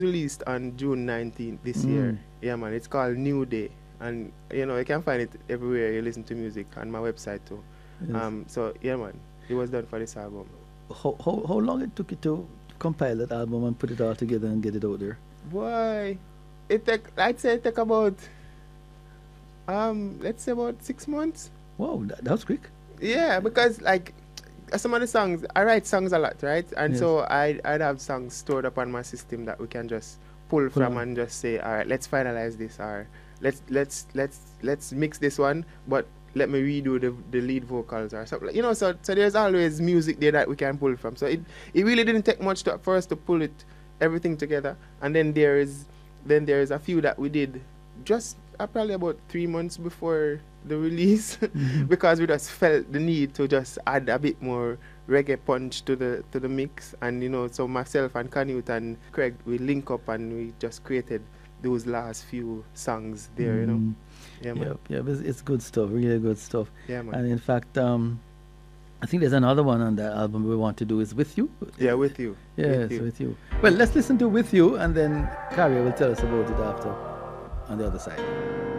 released on June 19th this year. Yeah, man. It's called New Day. And, you know, you can find it everywhere you listen to music, on my website too. Yes. So, yeah, man. It was done for this album. How long it took you to compile that album and put it all together and get it out there? Boy, I'd say it took about, let's say about 6 months. Wow, that was quick. Yeah, because like some of the songs, I write songs a lot, right? And Yes. so I'd have songs stored up on my system that we can just pull from on. and just say, all right, let's finalize this, or let's mix this one, but let me redo the lead vocals or something. You know, so there's always music there that we can pull from. So it really didn't take much for us to pull it everything together. And then there's a few that we did just probably about 3 months before the release because we just felt the need to just add a bit more reggae punch to the mix. And you know, so myself and Canute and Craig, we link up and we just created those last few songs there, you know. Yeah, man. Yeah, it's good stuff, really good stuff. Yeah, man. And in fact, I think there's another one on that album we want to do is With You. Yeah, With You. Yes, With You. Well, let's listen to With You, and then Carrie will tell us about it after on the other side.